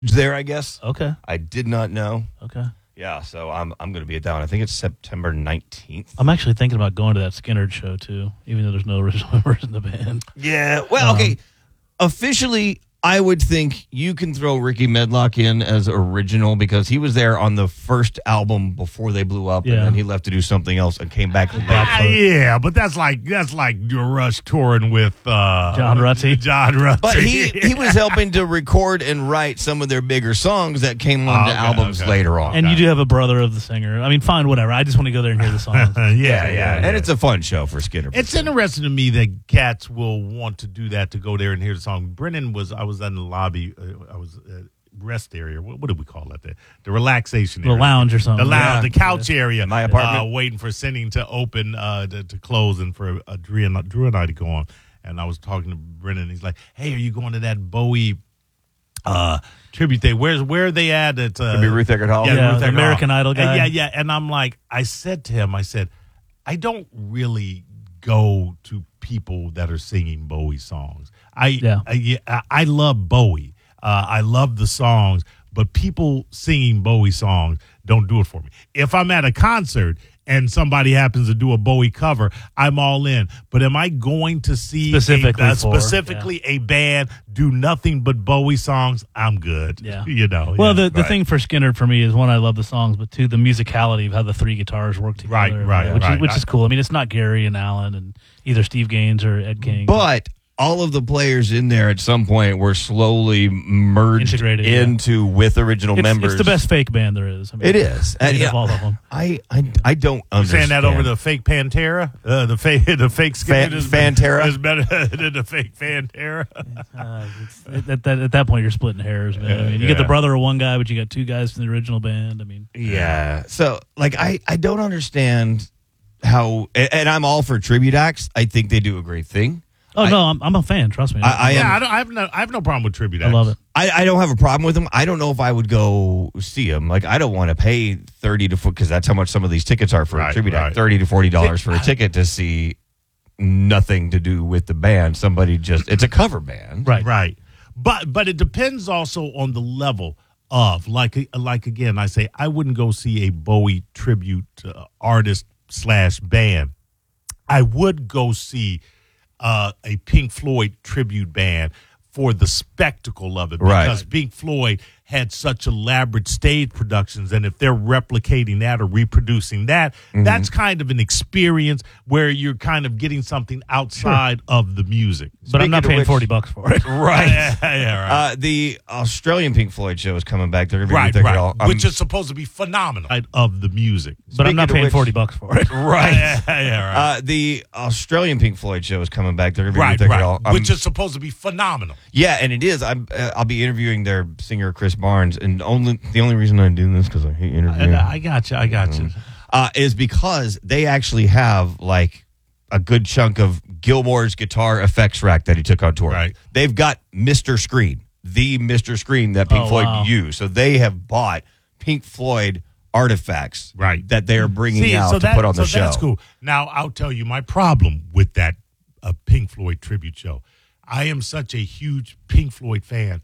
there, I guess. Okay. I did not know. Okay. Yeah, so I'm going to be at that one. I think it's September 19th. I'm actually thinking about going to that Skynyrd show, too, even though there's no original members in the band. Yeah, well, okay. Officially, I would think you can throw Ricky Medlock in as original because he was there on the first album before they blew up, and then he left to do something else and came back. Yeah, but that's like your Rush touring with John Rutsey. John Rutsey. But he was helping to record and write some of their bigger songs that came on to albums later on. And you do have a brother of the singer. I mean, fine, whatever. I just want to go there and hear the songs. Yeah. And it's a fun show for Skynyrd. It's interesting to me that cats will want to do that, to go there and hear the song. I was in the lobby. I was rest area. What do we call that? The relaxation area. The lounge or something. The lounge, the couch area. My apartment. Waiting for Sending to open, to close, and for Drew and I to go on. And I was talking to Brennan. He's like, "Hey, are you going to that Bowie tribute thing? Where are they at?" It's Could be Ruth Eckerd Hall. Yeah, Ruth the Eckerd American Hall. Idol guy. Yeah. And I'm like, I said to him, I don't really go to people that are singing Bowie songs. I love Bowie. I love the songs, but people singing Bowie songs don't do it for me. If I'm at a concert and somebody happens to do a Bowie cover, I'm all in. But am I going to see specifically a band do nothing but Bowie songs? I'm good. Yeah. Well, the thing for Skynyrd for me is, one, I love the songs, but two, the musicality of how the three guitars work together. Which is cool. I mean, it's not Gary and Alan and either Steve Gaines or Ed King. But all of the players in there at some point were slowly merged into with original members. It's the best fake band there is. I mean, it is. All of them. I don't understand. Saying that over the fake Pantera? The fake Skynyrd is Fantera is better than the fake Pantera. At that point, you're splitting hairs, man. I mean, you get the brother of one guy, but you got two guys from the original band. I mean, So, like, I don't understand how, and I'm all for tribute acts. I think they do a great thing. Oh, no, I'm a fan. Trust me. I have no problem with tribute acts. I love it. I don't have a problem with them. I don't know if I would go see them. Like, I don't want to pay $30 because that's how much some of these tickets are for a tribute act. $30 to $40 for a ticket to see nothing to do with the band. It's a cover band. Right. But it depends also on the level of, like again, I say I wouldn't go see a Bowie tribute artist / band. I would go see a Pink Floyd tribute band for the spectacle of it, because Pink Floyd had such elaborate stage productions, and if they're replicating that or reproducing that, that's kind of an experience where you're kind of getting something outside of the music. But I'm not paying $40 for it. Right. The Australian Pink Floyd show is coming back. They're going to be which is supposed to be phenomenal of the music. But I'm not paying $40 for it. The Australian Pink Floyd show is coming back. They're going to be which is supposed to be phenomenal. Yeah, and it is. I'll be interviewing their singer Chris Barnes, and the only reason I'm doing this because I hate interviewing. I got you. Is because they actually have like a good chunk of Gilmore's guitar effects rack that he took on tour. Right. They've got Mr. Screen, the Mr. Screen that Pink Floyd used. So they have bought Pink Floyd artifacts that they are bringing out to put on the show. That's cool. Now, I'll tell you my problem with that Pink Floyd tribute show. I am such a huge Pink Floyd fan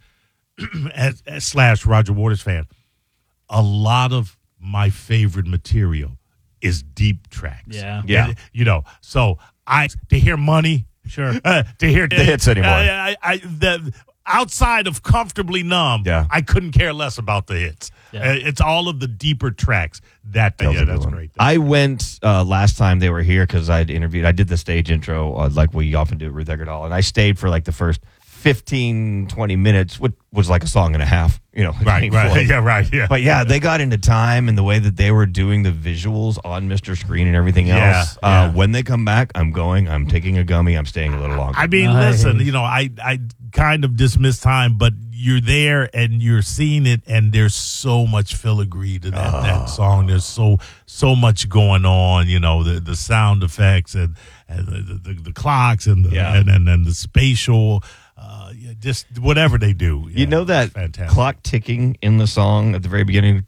/ Roger Waters fan. A lot of my favorite material is deep tracks. Yeah. So to hear Money, sure, to hear the hits anymore. Outside of Comfortably Numb, I couldn't care less about the hits. It's all of the deeper tracks that's great. I went last time they were here because I did the stage intro like we often do at Ruth Eckerd Hall, and I stayed for like the first 15, 20 minutes, which was like a song and a half, Right. But they got into time and the way that they were doing the visuals on Mr. Screen and everything else. When they come back, I'm taking a gummy, I'm staying a little longer. I mean, listen, I kind of dismiss time, but you're there and you're seeing it, and there's so much filigree to that song. There's so much going on, the sound effects and the clocks and the spatial. Just whatever they do. That fantastic. Clock ticking in the song at the very beginning,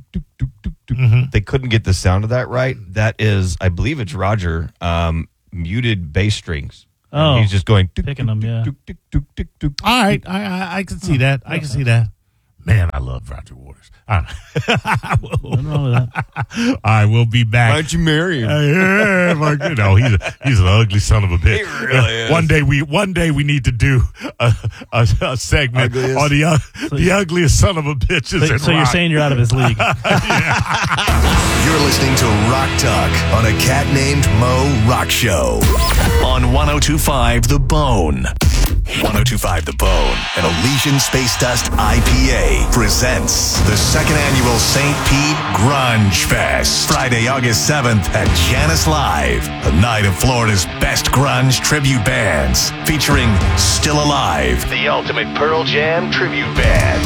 they couldn't get the sound of that right. That is, I believe it's Roger, muted bass strings. Oh, he's just going picking them, All right, I can see that. I can see that. Man, love Roger Waters. Nothing wrong with that. All right, we'll be back. Why'd you marry him? He's an ugly son of a bitch. He really is. One day we need to do a segment on the ugliest son of a bitches. So you're saying you're out of his league? You're listening to Rock Talk on A Cat Named Mo Rock Show on 102.5 The Bone. 102.5 The Bone and Elysian Space Dust IPA presents the second annual St. Pete Grunge Fest. Friday, August 7th at Janice Live, a night of Florida's best grunge tribute bands, featuring Still Alive, the ultimate Pearl Jam tribute band.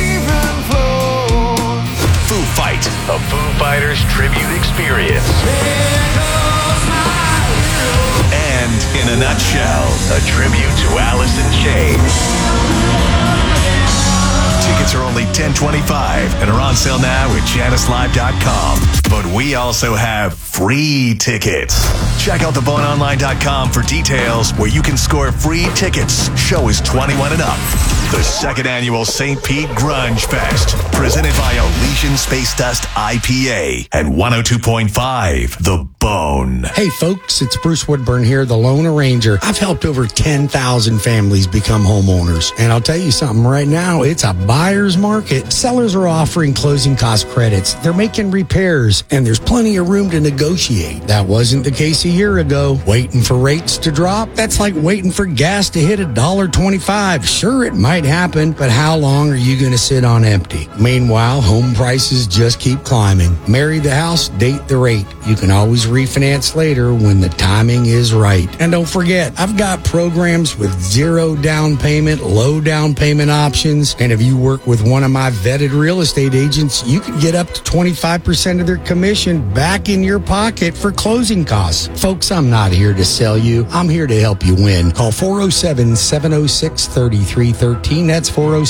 Foo Fight, a Foo Fighters tribute experience. And in a nutshell, a tribute to Alice in Chains. Tickets are only $10.25 and are on sale now at JaniceLive.com. But we also have free tickets. Check out theboneonline.com for details where you can score free tickets. Show is 21 and up. The second annual St. Pete Grunge Fest, presented by Elysian Space Dust IPA and 102.5 The Bone. Hey folks, it's Bruce Woodburn here, the Lone Arranger. I've helped over 10,000 families become homeowners. And I'll tell you something, right now, it's a buyer's market. Sellers are offering closing cost credits. They're making repairs, and there's plenty of room to negotiate. That wasn't the case a year ago. Waiting for rates to drop? That's like waiting for gas to hit $1.25. Sure, it might happen, but how long are you going to sit on empty? Meanwhile, home prices just keep climbing. Marry the house, date the rate. You can always refinance later when the timing is right. And don't forget, I've got programs with 0 down payment, low down payment options. And if you work with one of my vetted real estate agents, you can get up to 25% of their commission back in your pocket for closing costs. Folks, I'm not here to sell you. I'm here to help you win. Call 407-706-3313. That's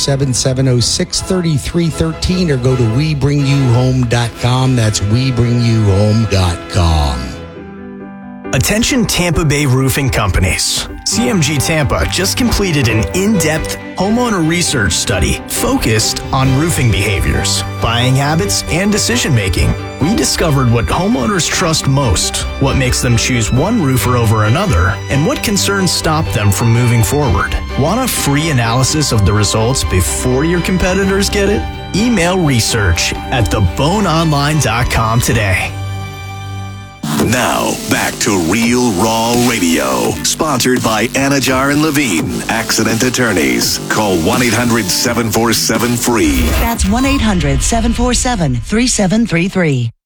407-706-3313, or go to WeBringYouHome.com. That's WeBringYouHome.com. Attention Tampa Bay roofing companies. CMG Tampa just completed an in-depth homeowner research study focused on roofing behaviors, buying habits, and decision-making. We discovered what homeowners trust most, what makes them choose one roofer over another, and what concerns stop them from moving forward. Want a free analysis of the results before your competitors get it? Email research at theboneonline.com today. Now, back to Real Raw Radio, sponsored by Anajar and Levine, accident attorneys. Call 1-800-747-FREE. That's 1-800-747-3733.